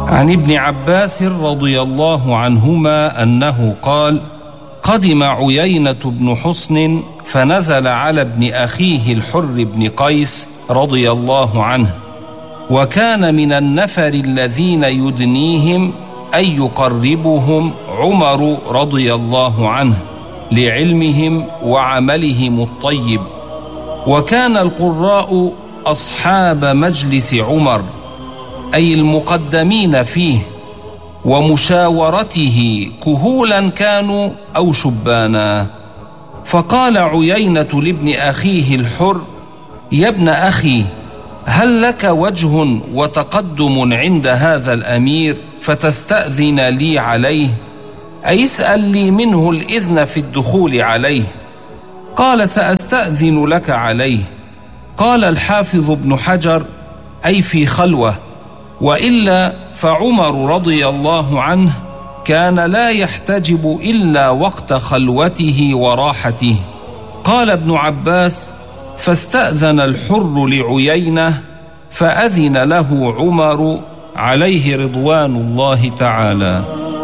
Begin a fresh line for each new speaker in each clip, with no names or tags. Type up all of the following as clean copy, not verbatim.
عن ابن عباس رضي الله عنهما أنه قال: قدم عيينة بن حصن فنزل على ابن أخيه الحر بن قيس رضي الله عنه، وكان من النفر الذين يدنيهم أن يقربهم عمر رضي الله عنه لعلمهم وعملهم الطيب، وكان القراء أصحاب مجلس عمر أي المقدمين فيه ومشاورته كهولا كانوا أو شبانا. فقال عيينة لابن أخيه الحر: يا ابن أخي، هل لك وجه وتقدم عند هذا الأمير فتستأذن لي عليه؟ أي اسأل لي منه الإذن في الدخول عليه. قال: سأستأذن لك عليه. قال الحافظ ابن حجر: أي في خلوة، وإلا فعمر رضي الله عنه كان لا يحتجب إلا وقت خلوته وراحته. قال ابن عباس: فاستأذن الحر لعيينة فأذن له عمر عليه رضوان الله تعالى.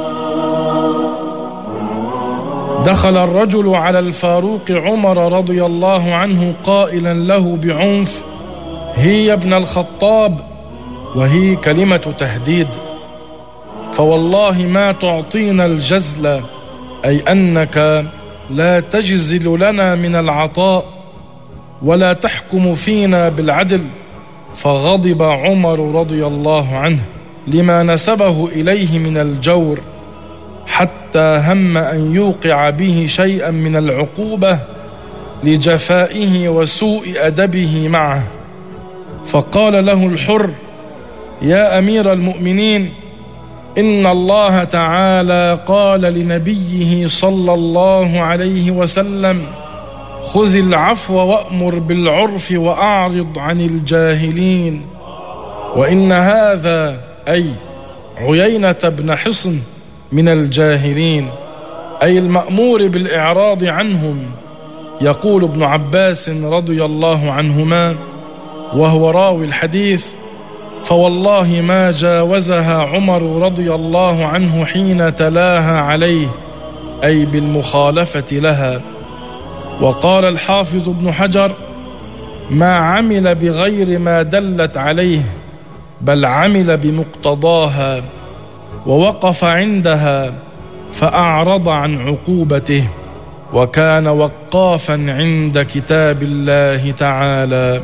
دخل الرجل على الفاروق عمر رضي الله عنه قائلا له بعنف: هي ابن الخطاب، وهي كلمة تهديد، فوالله ما تعطينا الجزل، أي أنك لا تجزل لنا من العطاء ولا تحكم فينا بالعدل. فغضب عمر رضي الله عنه لما نسبه إليه من الجور، حتى هم أن يوقع به شيئا من العقوبة لجفائه وسوء أدبه معه. فقال له الحر: يا أمير المؤمنين، إن الله تعالى قال لنبيه صلى الله عليه وسلم: خذ العفو وأمر بالعرف وأعرض عن الجاهلين. وإن هذا أي عيينة بن حصن من الجاهلين، أي المأمور بالإعراض عنهم. يقول ابن عباس رضي الله عنهما وهو راوي الحديث: فوالله ما جاوزها عمر رضي الله عنه حين تلاها عليه، أي بالمخالفة لها. وقال الحافظ ابن حجر: ما عمل بغير ما دلت عليه، بل عمل بمقتضاها، ووقف عندها فأعرض عن عقوبته، وكان وقافا عند كتاب الله تعالى.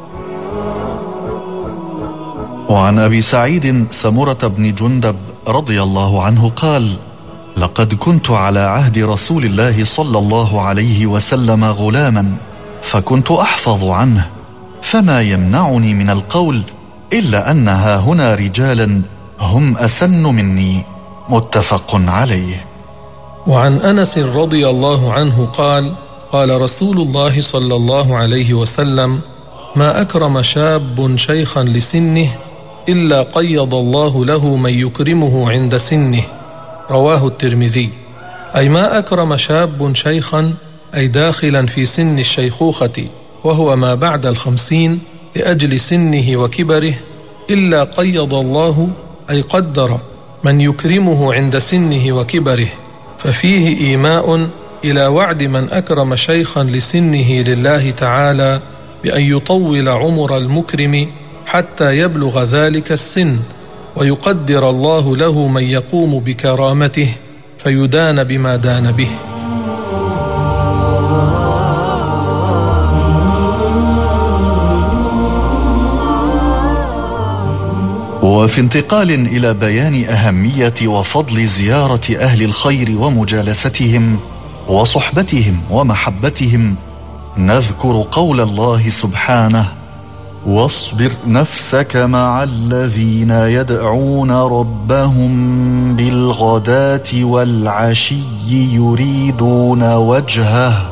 وعن أبي سعيد سمرة بن جندب رضي الله عنه قال: لقد كنت على عهد رسول الله صلى الله عليه وسلم غلاما، فكنت أحفظ عنه، فما يمنعني من القول إلا أن هاهنا رجالا هم أسن مني. متفق عليه.
وعن أنس رضي الله عنه قال: قال رسول الله صلى الله عليه وسلم: ما أكرم شاب شيخا لسنه إلا قيض الله له من يكرمه عند سنه. رواه الترمذي. أي ما أكرم شاب شيخا، أي داخلا في سن الشيخوخة وهو ما بعد 50 لأجل سنه وكبره، إلا قيض الله، أي قدر من يكرمه عند سنه وكبره. ففيه إيماء إلى وعد من أكرم شيخا لسنه لله تعالى بأن يطول عمر المكرم حتى يبلغ ذلك السن، ويقدر الله له من يقوم بكرامته فيدان بما دان به.
وفي انتقال إلى بيان أهمية وفضل زيارة أهل الخير ومجالستهم وصحبتهم ومحبتهم، نذكر قول الله سبحانه: واصبر نفسك مع الذين يدعون ربهم بالغداة والعشي يريدون وجهه.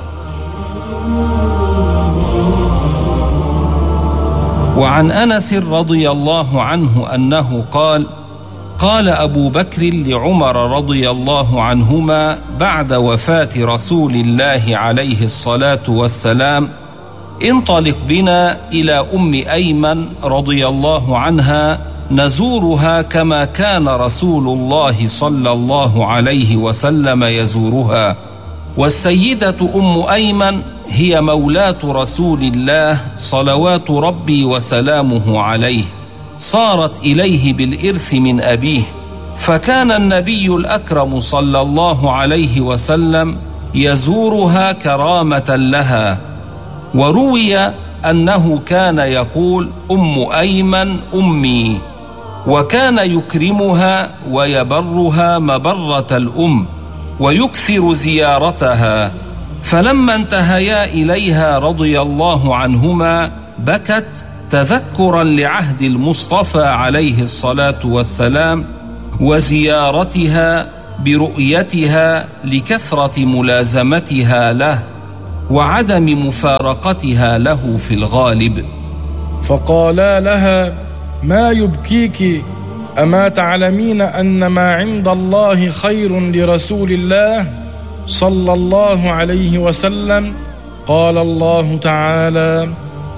وعن أنس رضي الله عنه أنه قال: قال أبو بكر لعمر رضي الله عنهما بعد وفاة رسول الله عليه الصلاة والسلام: انطلق بنا إلى أم أيمن رضي الله عنها نزورها كما كان رسول الله صلى الله عليه وسلم يزورها. والسيدة أم أيمن هي مولاة رسول الله صلوات ربي وسلامه عليه، صارت إليه بالإرث من أبيه، فكان النبي الأكرم صلى الله عليه وسلم يزورها كرامة لها. وروي أنه كان يقول أم أيمن أمي، وكان يكرمها ويبرها مبرة الأم ويكثر زيارتها. فلما انتهيا إليها رضي الله عنهما بكت تذكرا لعهد المصطفى عليه الصلاة والسلام وزيارتها برؤيتها لكثرة ملازمتها له وعدم مفارقتها له في الغالب.
فقالا لها: ما يبكيك؟ أما تعلمين أن ما عند الله خير لرسول الله صلى الله عليه وسلم؟ قال الله تعالى: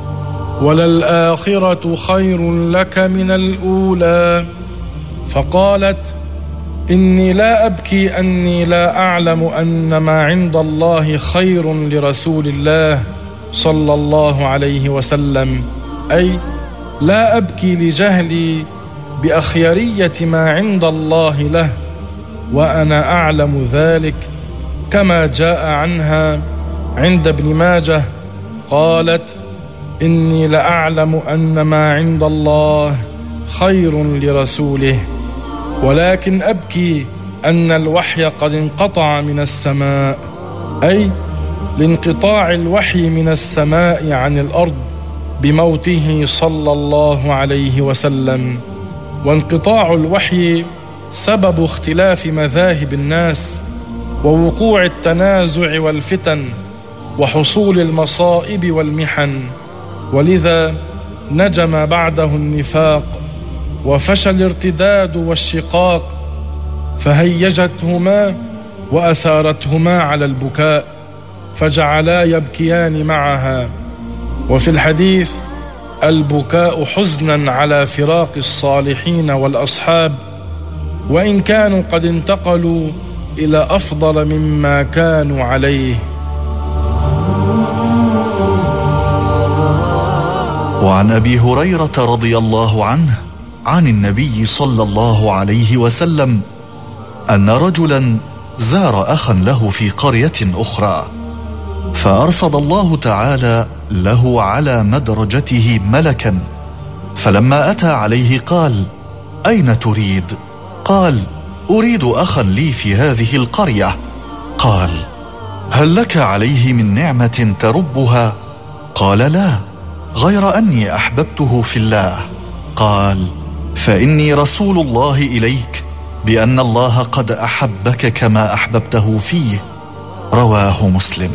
وللآخرة خير لك من الأولى. فقالت: إني لا أبكي أني لا أعلم أن ما عند الله خير لرسول الله صلى الله عليه وسلم، أي لا أبكي لجهلي بأخيرية ما عند الله له، وأنا أعلم ذلك، كما جاء عنها عند ابن ماجه قالت: إني لأعلم أن ما عند الله خير لرسوله، ولكن أبكي أن الوحي قد انقطع من السماء، أي لانقطاع الوحي من السماء عن الأرض بموته صلى الله عليه وسلم. وانقطاع الوحي سبب اختلاف مذاهب الناس ووقوع التنازع والفتن وحصول المصائب والمحن، ولذا نجم بعده النفاق وفشى الارتداد والشقاق، فهيجتهما وأثارتهما على البكاء، فجعلا يبكيان معها. وفي الحديث: البكاء حزنا على فراق الصالحين والأصحاب، وإن كانوا قد انتقلوا إلى أفضل مما كانوا عليه.
وعن أبي هريرة رضي الله عنه عن النبي صلى الله عليه وسلم أن رجلا زار أخا له في قرية أخرى، فأرصد الله تعالى له على مدرجته ملكا، فلما أتى عليه قال: أين تريد؟ قال: أريد أخا لي في هذه القرية. قال: هل لك عليه من نعمة تربها؟ قال: لا، غير أني أحببته في الله. قال: فإني رسول الله إليك بأن الله قد أحبك كما أحببته فيه. رواه مسلم.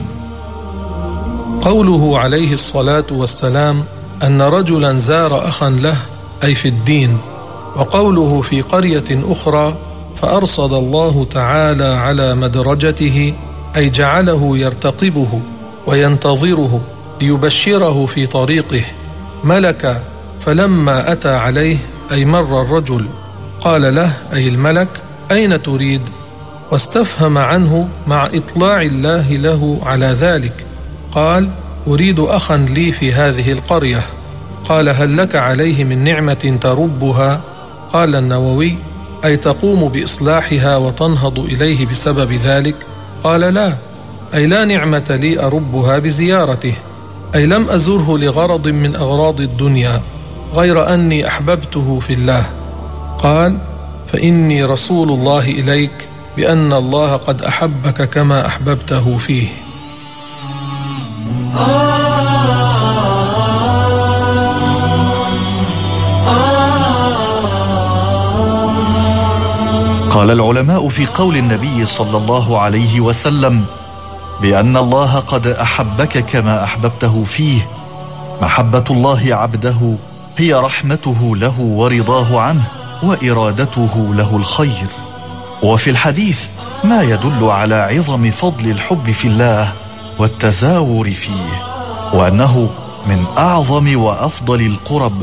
قوله عليه الصلاة والسلام أن رجلا زار أخا له أي في الدين، وقوله في قرية أخرى فأرصد الله تعالى على مدرجته أي جعله يرتقبه وينتظره ليبشره في طريقه. ملك فلما أتى عليه أي مر الرجل، قال له أي الملك: أين تريد؟ واستفهم عنه مع إطلاع الله له على ذلك، قال: أريد أخا لي في هذه القرية. قال: هل لك عليه من نعمة تربها؟ قال النووي: أي تقوم بإصلاحها وتنهض إليه بسبب ذلك. قال: لا، أي لا نعمة لي أربها بزيارته، أي لم أزره لغرض من أغراض الدنيا، غير أني أحببته في الله. قال: فإني رسول الله إليك بأن الله قد أحبك كما أحببته فيه.
قال العلماء في قول النبي صلى الله عليه وسلم بأن الله قد أحبك كما أحببته فيه: محبة الله عبده هي رحمته له ورضاه عنه وإرادته له الخير. وفي الحديث ما يدل على عظم فضل الحب في الله والتزاور فيه، وأنه من أعظم وأفضل القرب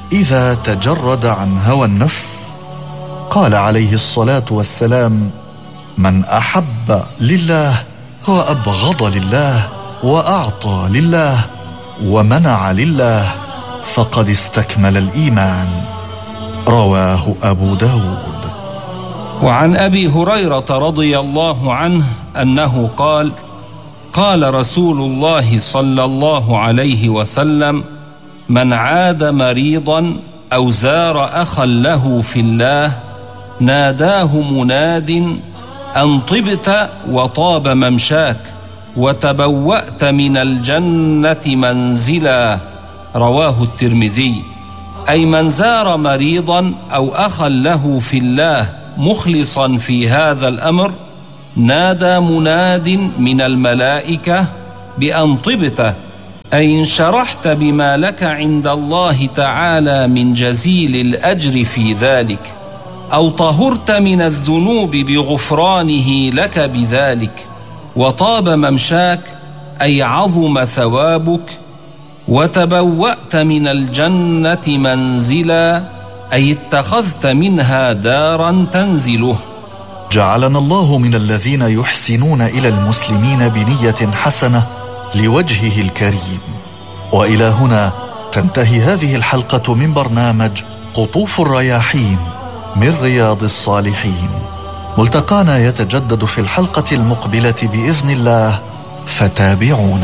إذا تجرد عن هوى النفس. قال عليه الصلاة والسلام: من أحب لله وأبغض لله وأعطى لله ومنع لله فقد استكمل الإيمان. رواه أبو داود.
وعن أبي هريرة رضي الله عنه أنه قال: قال رسول الله صلى الله عليه وسلم: من عاد مريضا أو زار أخا له في الله ناداه مناد أن طبت وطاب ممشاك وتبوأت من الجنة منزلا. رواه الترمذي. أي من زار مريضا أو أخا له في الله مخلصا في هذا الأمر نادى مناد من الملائكة بأن طبت، أي انشرحت بما لك عند الله تعالى من جزيل الأجر في ذلك، أو طهرت من الذنوب بغفرانه لك بذلك. وطاب ممشاك أي عظم ثوابك. وتبوأت من الجنة منزلا أي اتخذت منها دارا تنزله.
جعلنا الله من الذين يحسنون إلى المسلمين بنية حسنة لوجهه الكريم. وإلى هنا تنتهي هذه الحلقة من برنامج قطوف الرياحين من رياض الصالحين. ملتقانا يتجدد في الحلقة المقبلة بإذن الله، فتابعونا.